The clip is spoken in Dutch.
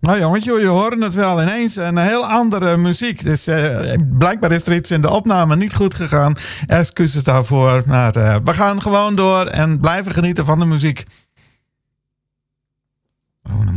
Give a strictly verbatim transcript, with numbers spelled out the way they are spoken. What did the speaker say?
Nou jongens, jullie horen het wel ineens. Een heel andere muziek. Dus uh, blijkbaar is er iets in de opname niet goed gegaan. Excuses daarvoor. Maar uh, we gaan gewoon door en blijven genieten van de muziek. Oh,